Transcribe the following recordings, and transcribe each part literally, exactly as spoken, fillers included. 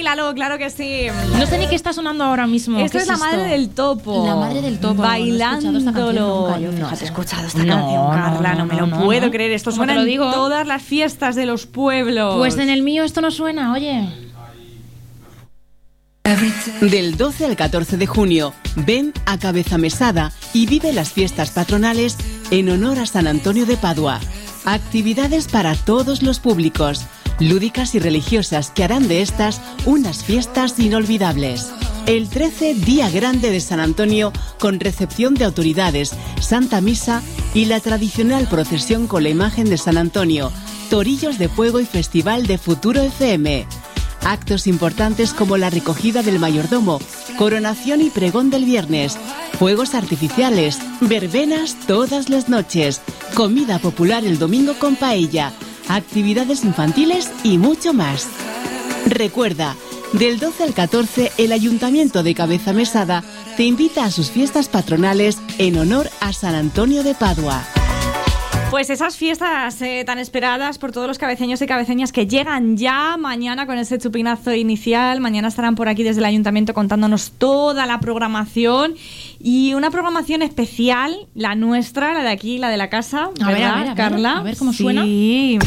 bailalo, claro que sí. No sé ni qué está sonando ahora mismo. Esto es, es la esto? madre del topo. La madre del topo. Bailándolo. No, no has escuchado esta no, canción, Carla. No, no me lo no, puedo no. creer. Esto suena lo digo? en todas las fiestas de los pueblos. Pues en el mío esto no suena, oye. Del doce al catorce de junio, ven a Cabeza Mesada y vive las fiestas patronales en honor a San Antonio de Padua. Actividades para todos los públicos, lúdicas y religiosas que harán de estas unas fiestas inolvidables. El trece, Día Grande de San Antonio, con recepción de autoridades, Santa Misa y la tradicional procesión con la imagen de San Antonio, torillos de fuego y festival de Futuro F M. Actos importantes como la recogida del mayordomo, coronación y pregón del viernes, fuegos artificiales, verbenas todas las noches, comida popular el domingo con paella, actividades infantiles y mucho más. Recuerda, del doce al catorce, el Ayuntamiento de Cabeza Mesada te invita a sus fiestas patronales en honor a San Antonio de Padua. Pues esas fiestas eh, tan esperadas por todos los cabeceños y cabeceñas que llegan ya mañana con ese chupinazo inicial. Mañana estarán por aquí desde el Ayuntamiento contándonos toda la programación y una programación especial, la nuestra, la de aquí, la de la casa, ¿verdad, a ver, a ver, a ver, Carla? A ver cómo suena. Sí.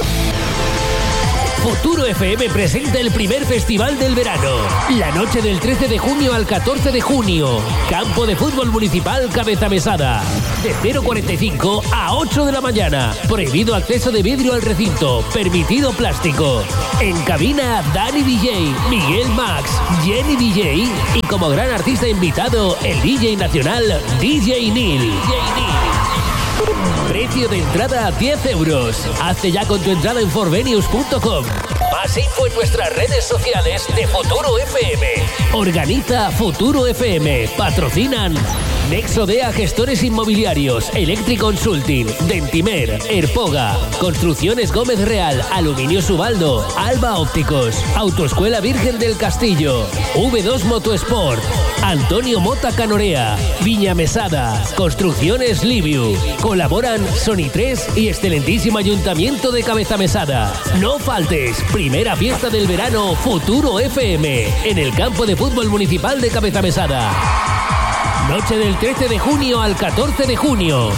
Futuro F M presenta el primer festival del verano. La noche del trece de junio al catorce de junio. Campo de fútbol municipal Cabeza Mesada. De cero cuarenta y cinco a ocho de la mañana. Prohibido acceso de vidrio al recinto. Permitido plástico. En cabina, Dani D J, Miguel Max, Jenny D J y como gran artista invitado, el D J nacional D J Neil. D J Neil. Precio de entrada diez euros. Hazte ya con tu entrada en forvenius punto com. Más info en nuestras redes sociales de Futuro F M. Organiza Futuro F M. Patrocinan Nexodea Gestores Inmobiliarios, Electric Consulting, Dentimer, Erpoga, Construcciones Gómez Real, Aluminio Subaldo, Alba Ópticos, Autoescuela Virgen del Castillo, V dos Motosport, Antonio Mota Canorea, Viña Mesada, Construcciones Liviu. Colaboran Sony tres y excelentísimo Ayuntamiento de Cabeza Mesada. No faltes, primera fiesta del verano Futuro F M en el campo de fútbol municipal de Cabeza Mesada. Noche del trece de junio al catorce de junio.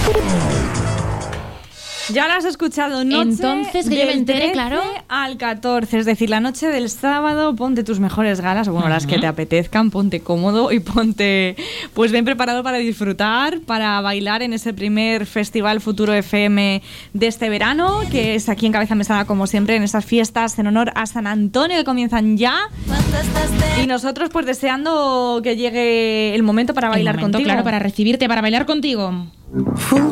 Ya lo has escuchado, noche Entonces, que yo me entere, claro, al catorce, es decir, la noche del sábado, ponte tus mejores galas, o bueno, uh-huh. las que te apetezcan, ponte cómodo y ponte pues bien preparado para disfrutar, para bailar en ese primer festival Futuro F M de este verano, que es aquí en Cabeza Mesada, como siempre, en esas fiestas en honor a San Antonio que comienzan ya. Y nosotros pues deseando que llegue el momento para bailar el momento, contigo. Claro, para recibirte, para bailar contigo. Full